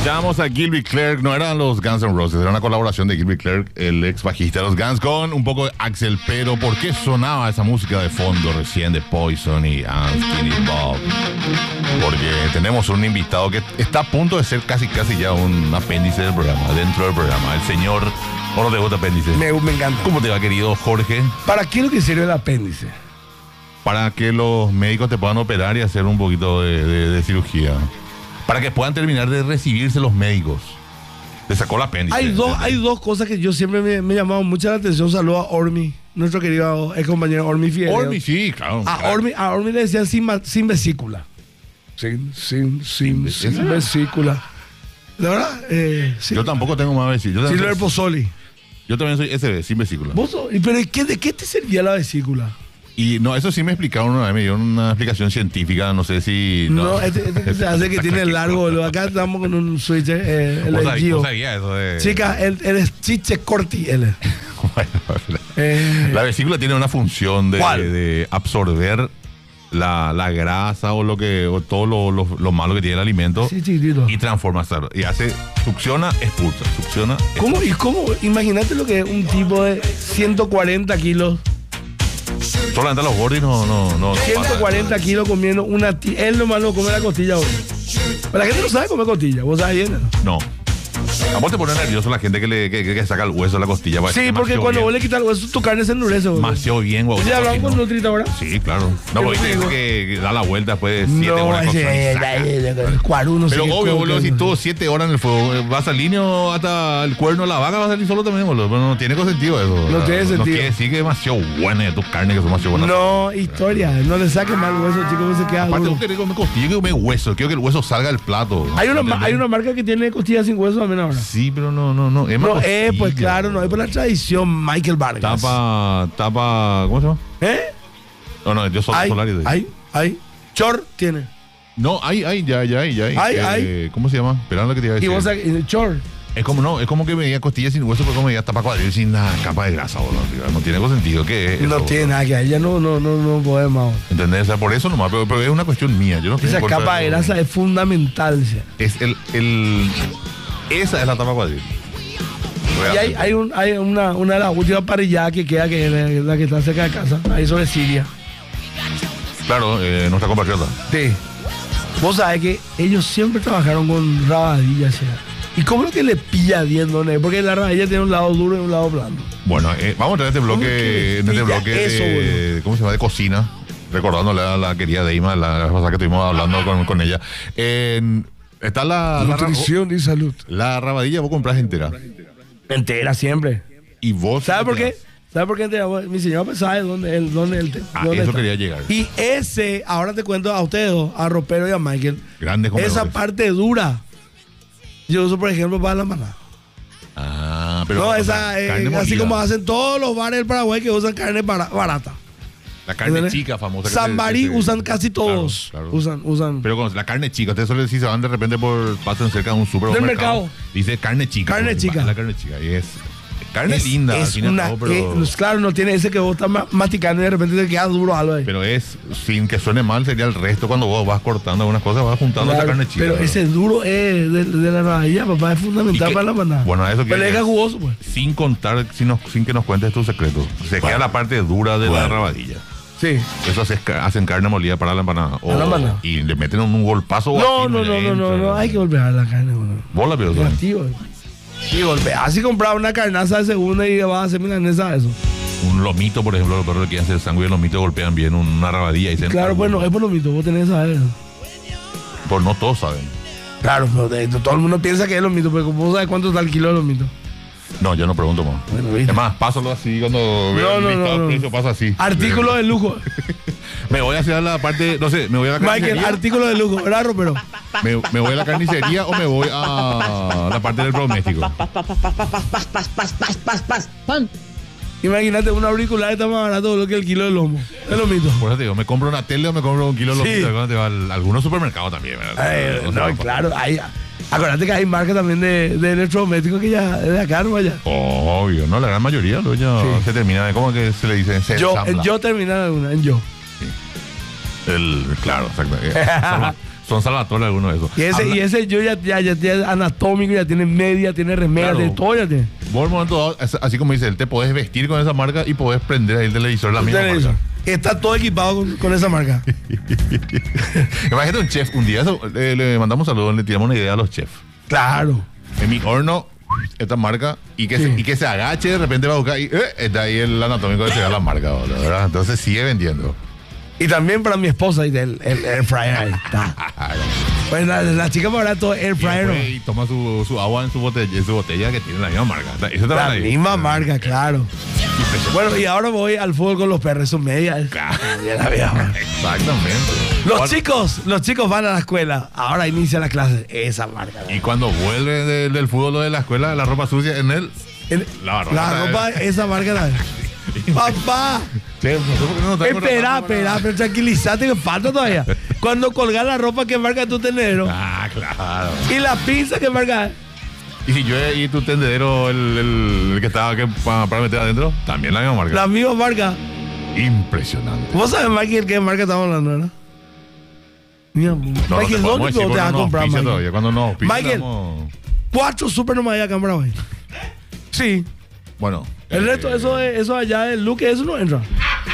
Escuchamos a Gilby Clarke, no eran los Guns N' Roses, era una colaboración de Gilby Clarke, el ex bajista de los Guns, con un poco de Axl. Pero ¿por qué sonaba esa música de fondo recién de Poison y Skinny Bob? Porque tenemos un invitado que está a punto de ser casi ya un apéndice del programa, dentro del programa, el señor... ¿O no te gusta apéndice? Me encanta. ¿Cómo te va, querido Jorge? ¿Para qué es lo que sirve el apéndice? Para que los médicos te puedan operar y hacer un poquito de cirugía. Para que puedan terminar de recibirse los médicos. Te sacó el apéndice. Hay dos cosas que yo siempre me llamaban mucho la atención. Saludo a Ormi, nuestro querido ex compañero Ormi Figueroa. Ormi, sí, claro. A Ormi le decían sin vesícula. Sin vesícula. ¿De verdad? Sí. Yo tampoco tengo más vesícula. Silver Pozzoli. Yo también soy SB, sin vesícula. ¿Pero de qué te servía la vesícula? Y no, eso sí me explicaron una vez, me dio una explicación científica, no sé si... No, este se hace que tiene largo, acá estamos con un switch, el Gio. Sabía eso de... Chica, él es Chiche Corti, él. La vesícula tiene una función de absorber la grasa o todo lo malo que tiene el alimento, sí, chiquitito, y transformarlo. Y hace, succiona, expulsa. ¿Cómo? ¿Y cómo? Imagínate lo que es un tipo de 140 kilos. Solamente los gordos no 140 kilos comiendo una tía. Él nomás no come la costilla, boludo. Pero la gente no sabe comer costilla, ¿vos sabés bien? No. A vos te pone nervioso la gente que saca el hueso de la costilla. Sí, porque cuando vos le quitas el hueso, tu carne se endurece, boludo. Demasiado bien, güey. ¿Ya hablaban con Nutrita ahora? Sí, claro. No, porque dice que da la vuelta después de 7 horas. Pero obvio, boludo, si tuvo 7 horas en el fuego, vas al líneo hasta el cuerno de la vaca, vas a salir solo también, boludo. Pero no tiene sentido eso. No tiene sentido. No quiere decir que es demasiado buena de tus carnes, que son demasiado buenas. No, historia. No le saques mal hueso, chicos, que se queda aparte, duro. vos querés comer costilla, que comer hueso. Quiero que el hueso salga del plato. Hay una marca que tiene costillas sin hueso también ahora. Sí, pero no. Es pues claro, no es por la tradición Michael Vargas. Tapa, ¿cómo se llama? No, yo soy Solari. Hay. Chor tiene. No, ya hay. ¿Cómo se llama? Esperando lo que te iba a decir. Y vos Chor. Es como que me diga costillas sin hueso, pero como me diga tapa cuadril sin la capa de grasa, boludo. No tiene sentido que no eso, tiene nada que ella no podemos. ¿Entendés? O sea, por eso nomás, pero es una cuestión mía. Yo no esa capa de grasa es fundamental. Es esa es la tapa cuadril. Y hay una de las últimas parrilladas que queda, que es la que está cerca de casa, ahí sobre Siria. Claro, nuestra compatriota. Sí. Vos sabés que ellos siempre trabajaron con rabadillas. ¿Y cómo es que le pilla bien, dónde? Porque la rabadilla tiene un lado duro y un lado blando. Bueno, vamos a tener este bloque, ¿cómo se llama? De cocina. Recordándole a la querida Deima, la pasada que estuvimos hablando con ella. Está la nutrición y salud. La rabadilla vos compras entera. Entera siempre. ¿Y vos? ¿Sabes por qué? ¿Sabes por qué? Mi señor sabe dónde eso está. Quería llegar. Y ese, ahora te cuento a ustedes dos, a Ropero y a Michael. Grandes comedores. Esa parte dura, yo uso, por ejemplo, para la maná. Pero no, esa, así como hacen todos los bares del Paraguay que usan carne barata. La carne chica famosa. Sambarí usan casi todos. Claro. Usan. Pero con la carne chica, ustedes solo si se van de repente pasan cerca de un supermercado. Dice carne chica. Carne chica. La carne chica. Y es carne linda. Es claro, no tiene ese que vos estás masticando y de repente te queda duro algo ahí. Pero sin que suene mal, sería el resto cuando vos vas cortando algunas cosas, vas juntando esa carne chica. Pero ese duro es de la rabadilla, papá, es fundamental para la maná. Bueno, eso que. Pero es jugoso, pues. Sin contar, sin que nos cuentes tus secretos. Se queda la parte dura de la rabadilla. Sí. Eso hacen carne molida para la empanada. Y le meten un golpazo. No, hay que golpear la carne, bueno. Bola, pero sí, golpea. Así compraba una carnaza de segunda y vas a hacer milanesa, eso. Un lomito, por ejemplo, los perros que quieren hacer sándwich de lomito golpean bien una rabadilla y se. Claro, bueno, es por lomito, vos tenés que saber. Pues no todos saben. Claro, pero todo el mundo piensa que es lomito, pero ¿vos sabes cuánto está el kilo de lomito? No, yo no pregunto más. Bueno, es más, pásalo así cuando veo el listado de precio, pasa así. Artículo de lujo. Me voy hacia la parte, no sé, me voy a la carnicería. Michael, artículo de lujo, ¿verdad, Ropero? Me voy a la carnicería o me voy a la parte del doméstico. Imagínate, un auricular está más barato que el kilo de lomo. Es lo mismo. Por eso te digo, ¿me compro una tele o me compro un kilo de lomito? Sí. Va a algunos supermercados también, ¿verdad? Claro, acuérdate que hay marcas también de electrodomésticos que ya de acá no vaya. Obvio, no, la gran mayoría se termina de, ¿cómo que se le dice? Yo termina de una, en yo. Sí. Claro, exacto. Son Salvatore algunos de esos. Y ese yo ya tiene anatómico, ya tiene media, tiene remera, Claro. tiene todo ya tiene. Vos, en un momento dado, así como dice él, te podés vestir con esa marca y podés prender ahí el televisor la misma Televisor. marca. Está todo equipado con esa marca. Imagínate un chef, un día le mandamos saludos, le tiramos una idea a los chefs. Claro. En mi horno, esta marca, y que se agache, de repente va a buscar y está ahí el anatómico de llegar la marca, boludo, ¿verdad? Entonces sigue vendiendo. Y también para mi esposa, y el air fryer ahí está. Pues la chica me habrá todo air fryer. ¿No? Y toma su agua en su botella que tiene la misma marca. Eso La misma marca, claro. Bueno, y ahora voy al fútbol con los perros, son medias. Exactamente. Los chicos van a la escuela, ahora inicia la clase, esa marca. Y cuando vuelve del fútbol o de la escuela, la ropa sucia en él. La ropa, esa marca la. Papá, Che, espera, pero tranquilízate que falta todavía. Cuando colgas la ropa, ¿qué marca tu tendedero? Ah, claro. Y la pinza, ¿qué marca es? Y si yo y tu tendedero, el que estaba para meter adentro, también la misma marca. La misma marca. Impresionante. ¿Vos sabés, Michael, qué marca estamos hablando, verdad? Mira, Michael, ¿dónde te vas a comprar, Michael? Todavía, cuando no, Michael, 4 super nomás ya comprar hoy. Sí. Bueno. El resto, eso allá del Luque, eso no entra.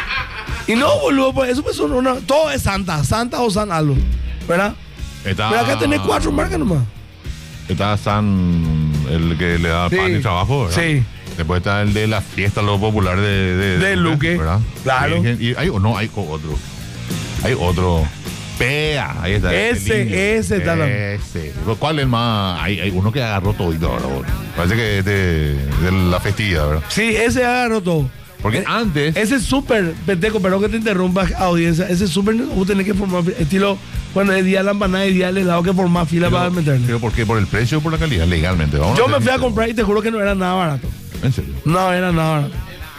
Y no, boludo, pues eso pues todo es Santa o San algo, ¿verdad? Pero acá tenés 4 marcas nomás. Está San, el que le da pan y trabajo, ¿verdad? Sí. Después está el de la fiesta, lo popular de Luque, ¿verdad? claro. Y hay otro. Hay otro. Pea, ahí está. Ese está la. Ese. ¿Cuál es el más? Hay uno que agarró todo ahora, boludo. Parece que es de la festividad, ¿verdad? Sí, ese agarró todo. Porque antes. Ese súper, Penteco, perdón que te interrumpa, audiencia. Ese súper, vos tenés que formar estilo, bueno, el día de la empanada y el día del helado, que formar fila para meterle. ¿Pero por qué? ¿Por el precio o por la calidad? Legalmente. Yo me fui a comprar y te juro que no era nada barato. ¿En serio? No era nada barato.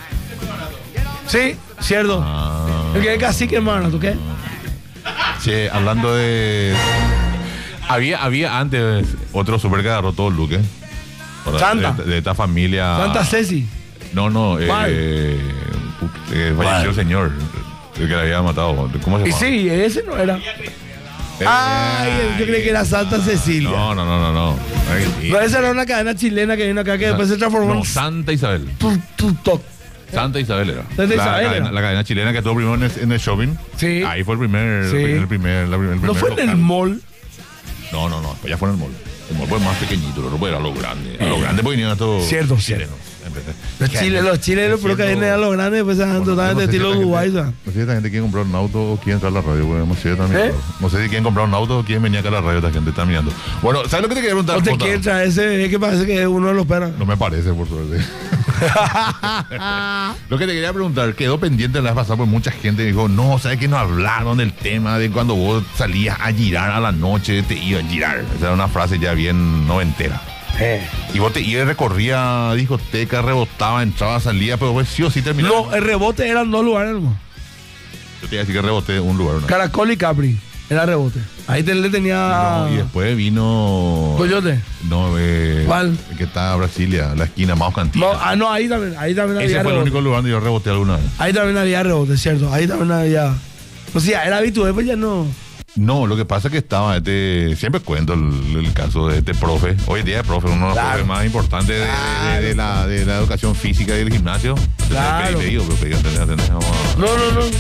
Sí, cierto. El que es cacique es más barato, ¿qué? Che, hablando de. Había antes otro super que agarró todo el Luque. Santa. De esta familia. Santa Ceci. No, falleció el señor. El que le había matado. ¿Cómo se llama? Y sí, ese no era. Ay, yo creí que era Santa Cecilia. No. No, esa era una cadena chilena que vino acá que después se transformó en. Santa Isabel. Santa Isabel era. Santa Isabel era. La cadena chilena que estuvo primero en el shopping. Sí. Ahí fue el primer. Sí. El primer ¿No fue en local. el mall? No. Pues ya fue en el mall. El mall fue más pequeñito, lo era lo grande. A lo grande porque venían todos. Cierto. Los chilenos, pero que vienen a lo grande, pues son totalmente estilo Dubái. No sé si esta gente quiere comprar un auto o quiere entrar a la radio. Bueno, no sé también. No sé si quieren comprar un auto o quieren venir acá a la radio. Esta gente está mirando. Bueno, ¿sabes lo que te quería preguntar? ¿O te quiere traer ese bebé que parece que es uno de los perros? No me parece, por suerte. Lo que te quería preguntar, quedó pendiente la vez pasada, pues mucha gente dijo, no, ¿sabes qué? Nos hablaron del tema de cuando vos salías a girar a la noche, te iba a girar. Esa era una frase ya bien noventera. Y vos te ibas, recorría discoteca, rebotaba, entraba, salía, pero vos sí o sí terminaba. No, el rebote eran 2 lugares, hermano. Yo te iba a decir que reboté un lugar. Caracol y Capri, era rebote. Ahí le tenía. No, y después vino. Coyote. No, ¿cuál? El que está en Brasilia, la esquina más cantina. No, ahí también Ese había fue rebote. el único lugar donde yo reboté alguna vez. Ahí también había rebote, cierto. Ahí también había. O sea, era habitual, pues ya no. No, lo que pasa es que estaba siempre cuento el caso de este profe. Hoy en día es profe, uno de los profes más importantes de la educación física y del gimnasio. Claro. No.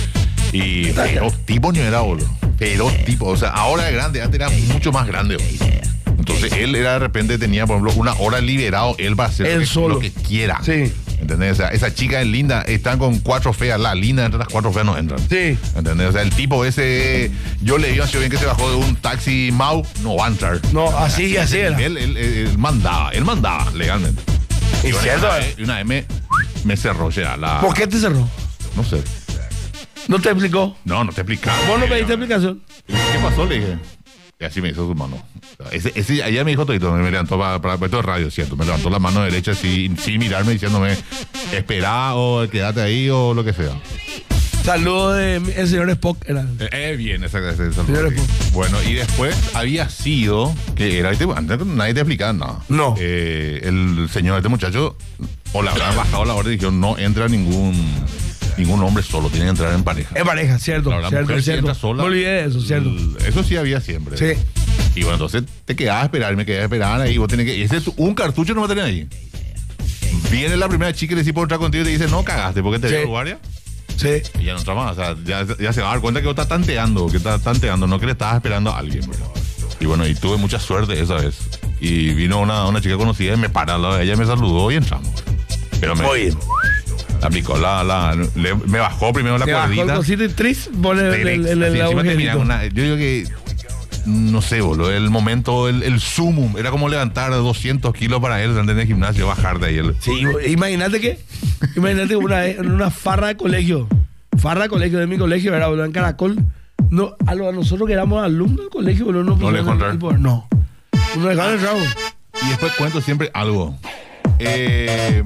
Y pero tipo no era, boludo. Pero tipo, o sea, ahora es grande, antes era mucho más grande, boludo. Entonces él era de repente tenía, por ejemplo, una hora liberado, él va a hacer lo que quiera. Sí. ¿Entendés? O sea, esa chica es linda, están con 4 feas, la linda entre las 4 feas no entran. Sí. ¿Entendés? O sea, el tipo ese, yo le digo a bien que se bajó de un taxi Mau, no va a entrar. No, así era. Él mandaba legalmente. Y cierto, una vez me cerró ya la. ¿Por qué te cerró? No sé. ¿No te explicó? No te explicaba. ¿Vos no pediste explicación? ¿Qué pasó? Le dije. Y así me hizo su mano. Ese allá me dijo todito, me levantó para esto de radio, ¿cierto? Me levantó la mano derecha sin mirarme, diciéndome, esperá o quédate ahí o lo que sea. Saludo de el señor Spock. Bien, ese saludo. Bueno, y después había sido, que era, antes nadie te explicaba nada. No. El señor, este muchacho, o le habrán bajado la orden y dijeron, no entra ningún ningún hombre solo, tiene que entrar en pareja. En pareja, cierto. Ahora, la Cierto, mujer si cierto. entra sola, No olvidé de eso, cierto. Eso sí había siempre. Sí. Y bueno, entonces te quedabas a esperar, me quedé a esperar ahí, vos tenés que... Y ese es un cartucho no va a tener ahí. Viene la primera chica y le dice por entrar contigo y te dice, no cagaste, porque te dio guardia. Sí. Y ya no entra más, o sea, ya se va a dar cuenta que vos estás tanteando, no que le estabas esperando a alguien, ¿verdad? Y bueno, y tuve mucha suerte esa vez. Y vino una chica conocida y me paró al lado de ella, me saludó y entramos. Pero me aplicó me bajó primero la cuerdita. Bajó el cosito y tris, pone el agujerito. Yo digo que, no sé, boludo, el momento, el sumum, era como levantar 200 kilos para él en el gimnasio, bajar de ahí. Sí, imagínate una farra de colegio. De mi colegio, era, boludo, en Caracol. No, a nosotros que éramos alumnos del colegio, boludo, no le dejaron entrar. No dejaron entrar. Y después cuento siempre algo. ¿Qué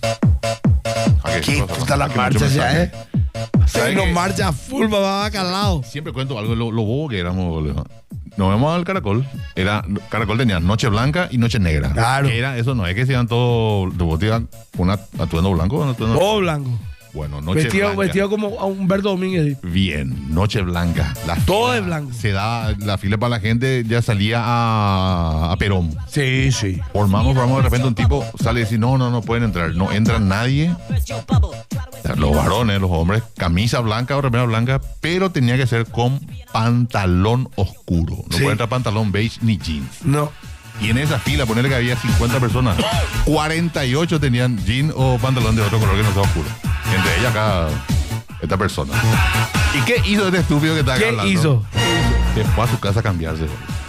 puta la marcha ya, no marcha full, papá, bacalao. Siempre cuento algo, lo bobo que éramos, boludo. Nos vemos al Caracol. Caracol tenía Noche Blanca y Noche Negra. Claro. Eso no es que se iban todos. ¿Vos te iban con un atuendo blanco? Todo blanco. Bueno, Noche Blanca. Vestido como a Humberto Domínguez. Bien, Noche Blanca. Todo de blanco. Se da la fila para la gente, ya salía a Perón. Sí. Formamos de repente un tipo sale y dice, no pueden entrar. No entra nadie. Los varones, los hombres, camisa blanca o remera blanca, pero tenía que ser con pantalón oscuro. No puede entrar pantalón beige ni jeans. No. Y en esa fila, ponerle que había 50 personas, 48 tenían jean o pantalón de otro color que no sea oscuro. Entre ellas acá, esta persona. ¿Y qué hizo este estúpido que está acá hablando? ¿Qué hizo? Se fue a su casa a cambiarse.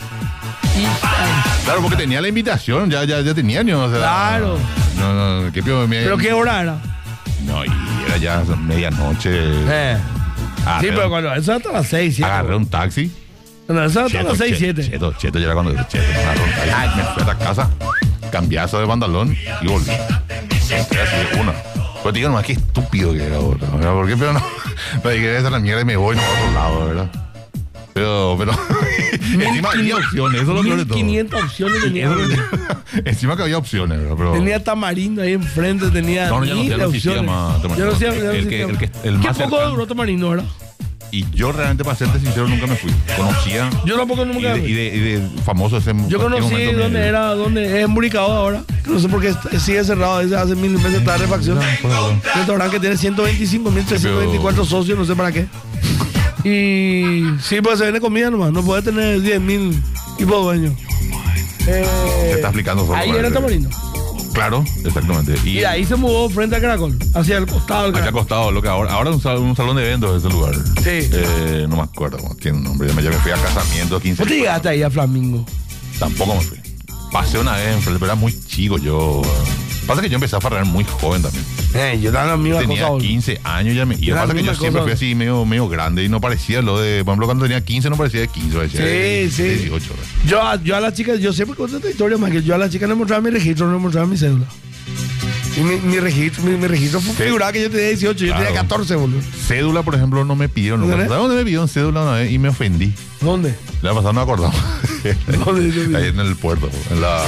Claro, porque tenía la invitación, ya tenía, ¿no? O sea, claro. No, ¿qué pío? ¿Pero qué hora era? No, y era ya medianoche. Sí, pero cuando eso hasta las 6, 7. Agarré un taxi. No, eso hasta las 6, 7. Cheto, ya era cuando agarré un taxi. Me fui a la casa, cambiazo de pantalón y volví. Entré así de una. Pero digo, nomás qué estúpido que era, boludo. ¿Por qué? Pero no. Me dije, esa es la mierda y me voy, no a otro lado, ¿verdad? Pero encima había opciones, eso es lo peor de todo. 1500 opciones tenía. Encima que había opciones, ¿verdad? Pero... Tenía Tamarindo ahí enfrente, tenía no existía más Tamarindo. ¿Qué poco duró Tamarindo, verdad? Y yo realmente, para serte sincero, nunca me fui. Conocía. Yo tampoco nunca me fui. Y de famoso ese. Yo conocí donde es Muricado ahora. No sé por qué sigue cerrado desde hace 1000 meses, está de refacción. Un restaurante que tiene 125.324 socios, no sé para qué. Y sí, pues se vende comida nomás. No puede tener 10.000 tipos dueños. Se está explicando solo. Ahí era Tamarindo. Claro, exactamente. Y ahí se mudó frente a Caracol, hacia el costado del Caracol. Hacia el costado, lo que ahora es un salón de eventos de ese lugar. Sí. No me acuerdo cómo tiene un nombre. Yo me fui a casamiento 15 ¿Vos te llegaste ahí a Flamingo? Tampoco me fui. Pasé una vez enfrente, pero era muy chico yo. Pasa que yo empecé a farrear muy joven también. Yo estaba en la misma tenía cosa. 15 años ya me iba. Pasa que yo siempre fui así medio grande y no parecía lo de... Por ejemplo, cuando tenía 15 no parecía de 15. Parecía de 18. Yo a las chicas, yo siempre cuento esta historia, más que yo a las chicas no mostraba mi registro, no mostraba mi cédula. Y mi registro figuraba que yo tenía 18, yo tenía 14, boludo. Cédula, por ejemplo, no me pidieron. ¿Sabes dónde me pidieron cédula una vez? Y me ofendí. ¿Dónde? La pasada no acordamos. ¿Dónde? Ahí en el puerto, en la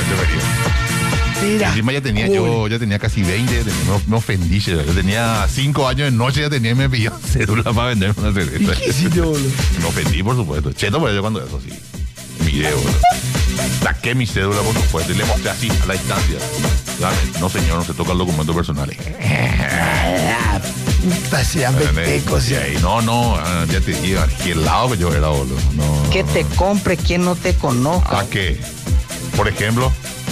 Mira. Encima ya tenía casi 20, me ofendí. Yo tenía 5 años de noche, ya tenía y me pidió cédula para venderme una cerveza. ¿Y qué hiciste, boludo? Me ofendí, por supuesto. Cheto, pero yo cuando eso sí. Miré, boludo. Saqué mi cédula, por supuesto, y le mostré así, a la distancia. No, señor, no se toca el documento personal. Puta, se llama peco, sí. No, ya te digo, qué lado que yo era, boludo. No, que te compre quien no te conozca. ¿A qué? Por ejemplo.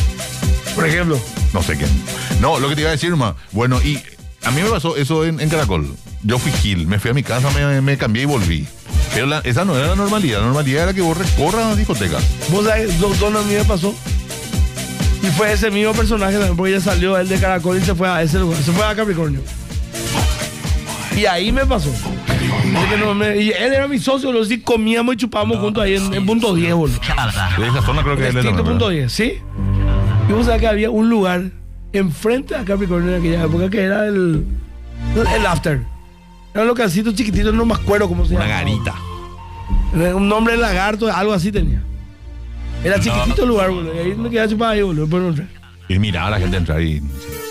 No sé quién. No, lo que te iba a decir, ma. Bueno, y a mí me pasó eso en Caracol. Yo fui Gil, me fui a mi casa, me cambié y volví. Pero esa no era la normalidad. La normalidad era que vos recorras las discotecas. ¿Vos sabés dónde a mí me pasó? Y fue ese mismo personaje también, porque ya salió él de Caracol y se fue a ese lugar. Se fue a Capricornio. Y ahí me pasó. Y él era mi socio, los sí comíamos y chupábamos juntos ahí en punto 10, boludo. De esa zona creo que él era. Punto 10, ¿sí? Y vos sabés que había un lugar enfrente a Capricornio en aquella época que era el after. Era un localcito chiquitito, no me acuerdo cómo se llama. Una garita. Un nombre de lagarto, algo así tenía. Era chiquitito el lugar, boludo. Y ahí me quedé chupado ahí, boludo. Y miraba a la gente entrar y...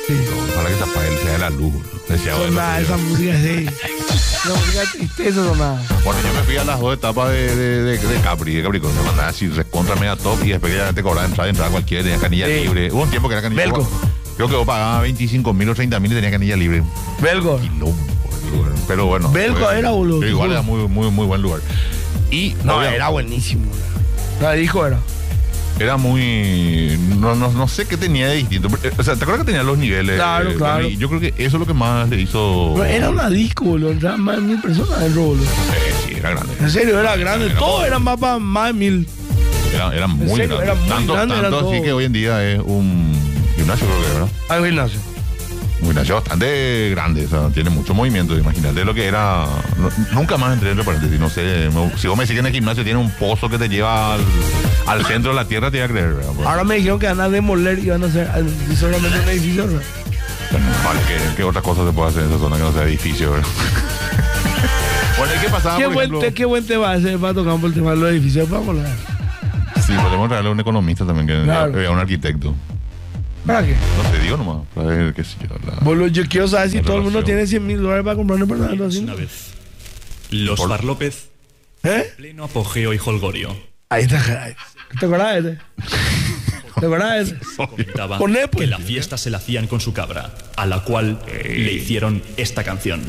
Sí. Ojalá que se apague el sea de la luz. Decía, bueno, Sonaba sí, esa música así. La música de tristeza sonaba. bueno, yo me fui a las dos etapas de Capricornio. Me mandaba así, recontra media top y después ya te cobraba entrada cualquiera, tenía canilla Sí. libre. Hubo un tiempo que era canilla Belco. Creo que vos pagabas 25.000 o 30.000 y tenía canilla libre. Belgor. Quilombo el lugar. Pero bueno. Belco era, boludo. Pero igual era muy buen lugar. Y No, obvia- era buenísimo. La disco era. era muy. No sé qué tenía de distinto. O sea, ¿te acuerdas que tenía los niveles? Claro, claro. Y yo creo que eso es lo que más le hizo. Pero era una disco, boludo. Entraban más de 1000 personas dentro, boludo. Sí, era grande. En serio, era grande. Todo era más de 1000. Era muy serio, grande. era muy tanto grande, era tanto así todo. que hoy en día es un gimnasio, creo que, ¿verdad? Al gimnasio. Un gimnasio bastante grande, o sea, tiene mucho movimiento. Imagínate lo que era. Nunca más entré entre paréntesis, no sé. Si vos me decís que en el gimnasio tiene un pozo que te lleva al centro de la tierra, te voy a creer, ¿verdad? Ahora me dijeron que van a demoler y van a hacer solamente un edificio, ¿verdad? Vale, ¿qué otra cosa se puede hacer en esa zona que no sea edificio, ¿verdad? Bueno, ¿y qué pasaba, por ejemplo? Qué buen tema ese para tocar por el tema de los edificios. Vamos a hablar. Sí, podemos traerle a un economista también, que Claro. a un arquitecto. ¿Para qué? No te digo nomás, para ver qué sé yo. Boludo, yo quiero saber si La todo el mundo relación. tiene $100,000 para comprar un departamento así. Una vez. Los Por- Far López, ¿Eh? pleno apogeo y holgorio. Ahí está. ¿Te acordás de ese? ¿Te acordás de ese? Comentaba Poné, pues. que la fiesta se la hacían con su cabra, a la cual le hicieron esta canción.